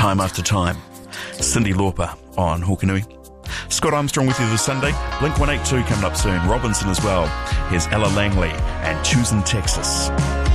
time after time. Cyndi Lauper on Hokanui. Scott Armstrong with you this Sunday. Blink 182 coming up soon. Robinson as well. Here's Ella Langley and Choosing Texas.